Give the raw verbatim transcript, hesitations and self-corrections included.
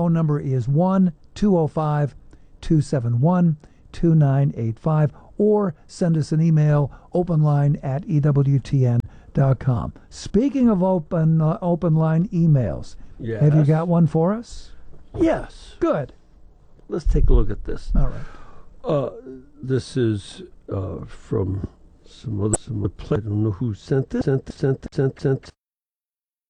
phone number is one two oh five, two seven one, two nine eight five, or send us an email, openline at E W T N dot com. Speaking of open uh, open line emails, Yes. have you got one for us? Yes. Good. Let's take a look at this. All right. Uh, this is uh, from some other some other play. I don't know who sent this. Sent sent sent sent.